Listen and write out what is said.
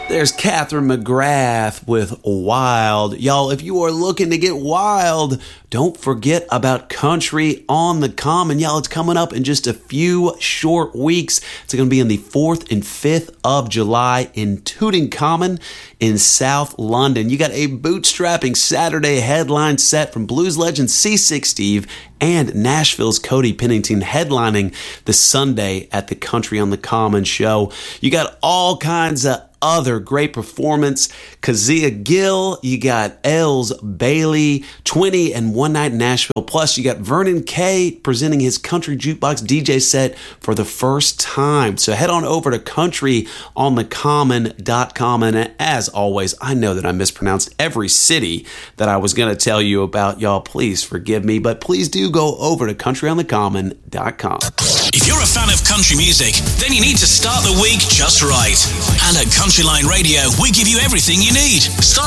There's Catherine McGrath with Wild. Y'all, if you are looking to get wild, don't forget about Country on the Common. Y'all, it's coming up in just a few short weeks. It's going to be on the 4th and 5th of July in Tooting in South London. You got a bootstrapping Saturday headline set from blues legend C6 Steve and Nashville's Cody Pennington headlining the Sunday at the Country on the Common show. You got all kinds of other great performance. Kazia Gill, you got Els Bailey, 20 and One Night in Nashville. Plus, you got Vernon Kay presenting his Country Jukebox DJ set for the first time. So head on over to countryonthecommon.com. And as always, I know that I mispronounced every city that I was going to tell you about. Y'all, please forgive me, but please do go over to countryonthecommon.com. If you're a fan of country music, then you need to start the week just right. And at Countryline Radio, we give you everything you need. Start